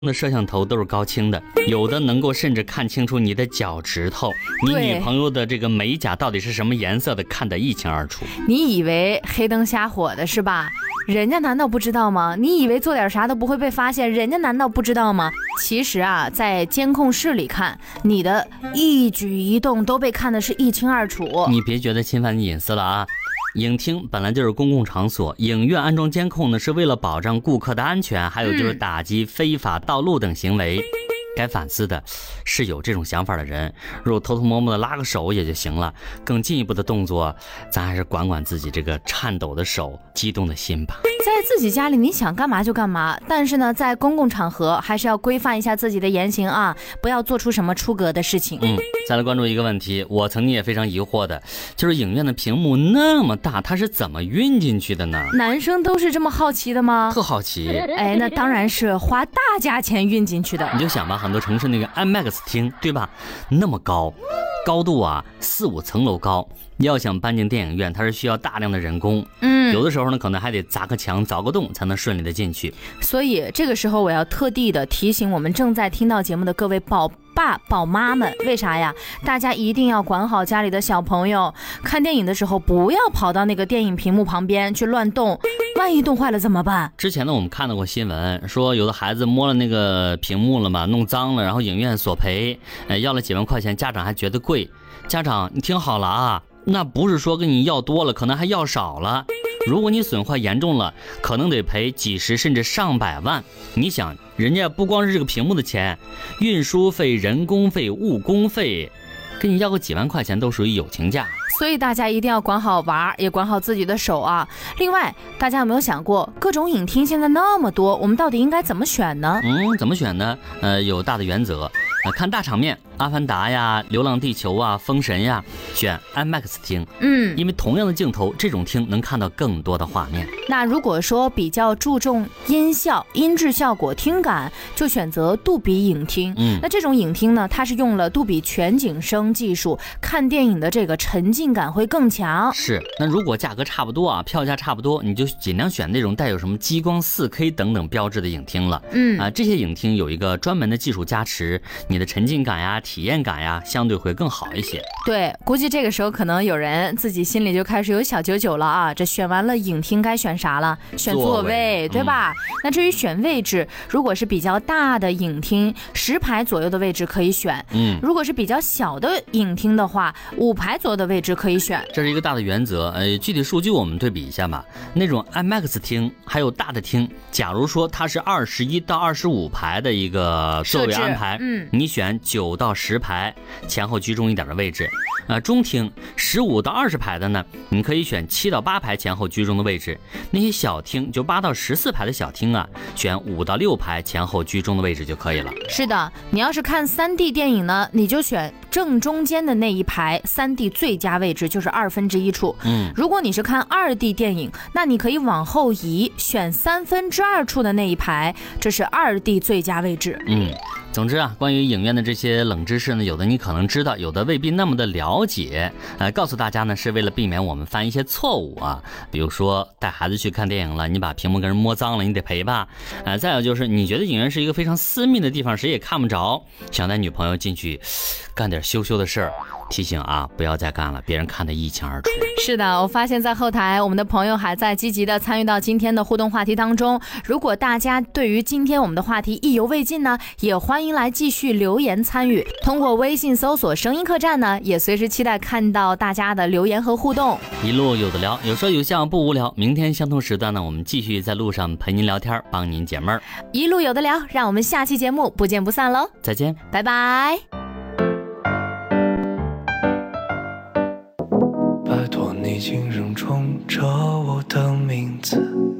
的摄像头都是高清的，有的能够甚至看清楚你的脚趾头，你女朋友的这个美甲到底是什么颜色的，看得一清二楚。 你以为黑灯瞎火的是吧？人家难道不知道吗？你以为做点啥都不会被发现，人家难道不知道吗？其实啊，在监控室里看，你的一举一动都被看得是一清二楚。 你别觉得侵犯你隐私了啊！影厅本来就是公共场所，影院安装监控呢，是为了保障顾客的安全，还有就是打击非法盗录等行为。该反思的是有这种想法的人，如果偷偷摸摸的拉个手也就行了，更进一步的动作，咱还是管管自己这个颤抖的手、激动的心吧。 在自己家里你想干嘛就干嘛，但是呢，在公共场合还是要规范一下自己的言行啊，不要做出什么出格的事情。 再来关注一个问题，我曾经也非常疑惑的，就是影院的屏幕那么大，它是怎么运进去的呢？ 男生都是这么好奇的吗？ 特好奇。 哎，那当然是花大价钱运进去的。 你就想吧，很多城市那个 IMAX 厅，对吧？那么高，高度啊4、5层楼高，要想搬进电影院，它是需要大量的人工。有的时候呢，可能还得砸个墙、凿个洞，才能顺利的进去。 所以这个时候，我要特地的提醒我们正在听到节目的各位宝爸宝妈们，为啥呀？大家一定要管好家里的小朋友，看电影的时候不要跑到那个电影屏幕旁边去乱动，万一动坏了怎么办？ 之前呢，我们看到过新闻，说有的孩子摸了那个屏幕了嘛，弄脏了，然后影院索赔，要了几万块钱，家长还觉得贵。家长，你听好了啊，那不是说跟你要多了，可能还要少了。如果你损坏严重了，可能得赔几十甚至上百万。你想，人家不光是这个屏幕的钱，运输费、人工费、误工费，跟你要个几万块钱都属于友情价。 所以大家一定要管好娃，也管好自己的手啊。另外，大家有没有想过，各种影厅现在那么多，我们到底应该怎么选呢？ 怎么选呢？有大的原则。看大场面，阿凡达呀、流浪地球啊、封神呀，选 IMAX 厅。因为同样的镜头，这种厅能看到更多的画面。 那如果说比较注重音效、音质效果、听感，就选择杜比影厅。那这种影厅呢，它是用了杜比全景声技术，看电影的这个沉浸感会更强。 是，那如果价格差不多啊，票价差不多，你就尽量选那种带有什么激光、4K 等等标志的影厅了。这些影厅有一个专门的技术加持，你的沉浸感呀、体验感呀，相对会更好一些。 对，估计这个时候可能有人自己心里就开始有小九九了啊，这选完了影厅该选啥了？选座位，对吧？那至于选位置，如果是比较大的影厅，10排左右的位置可以选。如果是比较小的影厅的话，5排左右的位置可以选。 这是一个大的原则。具体数据我们对比一下吧。那种 IMAX 厅还有大的厅，假如说它是21到25排的一个座位安排，你选9到10排前后居中一点的位置。中厅15到20排的呢，你可以选7到8排前后居中的位置。那些小厅就8到14排的小厅啊，选5到6排前后居中的位置就可以了。是的，你要是看3D 电影呢，你就选正中间的那一排，3D 最佳位置就是1/2处。如果你是看2D 电影，那你可以往后移，选2/3处的那一排，这是2D 最佳位置。 总之啊，关于影院的这些冷知识呢，有的你可能知道，有的未必那么的了解。告诉大家呢，是为了避免我们犯一些错误啊。比如说带孩子去看电影了，你把屏幕跟人摸脏了，你得赔吧。再有就是你觉得影院是一个非常私密的地方，谁也看不着，想带女朋友进去干点羞羞的事儿，提醒啊，不要再干了，别人看得一清二楚。 是的，我发现在后台我们的朋友还在积极的参与到今天的互动话题当中。如果大家对于今天我们的话题意犹未尽呢，也欢迎来继续留言参与。通过微信搜索声音客栈呢，也随时期待看到大家的留言和互动。 一路有的聊，有说有笑不无聊。明天相同时段呢，我们继续在路上陪您聊天，帮您解闷儿。 一路有的聊，让我们下期节目不见不散喽！ 再见， 拜拜。 拜托你轻声冲着我的名字，